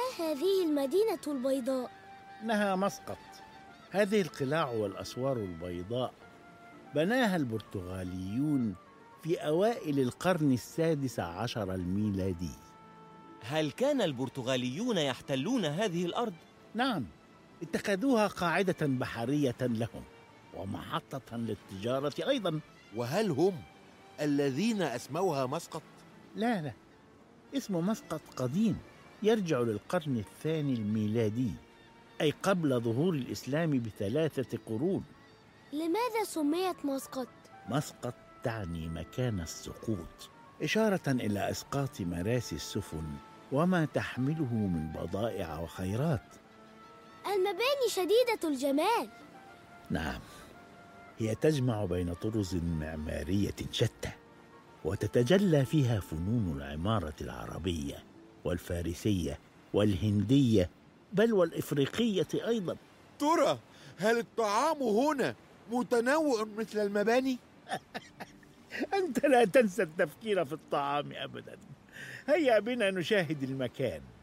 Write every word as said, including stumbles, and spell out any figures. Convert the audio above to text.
ما هذه المدينة البيضاء؟ إنها مسقط. هذه القلاع والأسوار البيضاء بناها البرتغاليون في أوائل القرن السادس عشر الميلادي. هل كان البرتغاليون يحتلون هذه الأرض؟ نعم، اتخذوها قاعدة بحرية لهم ومحطة للتجارة أيضا. وهل هم الذين أسموها مسقط؟ لا لا، اسم مسقط قديم، يرجع للقرن الثاني الميلادي، أي قبل ظهور الإسلام بثلاثة قرون. لماذا سميت مسقط؟ مسقط تعني مكان السقوط، إشارة إلى إسقاط مراسي السفن وما تحمله من بضائع وخيرات. المباني شديدة الجمال. نعم، هي تجمع بين طرز معمارية شتى، وتتجلى فيها فنون العمارة العربية والفارسية والهندية بل والإفريقية أيضا. ترى هل الطعام هنا متنوع مثل المباني؟ أنت لا تنسى التفكير في الطعام أبدا. هيا بنا نشاهد المكان.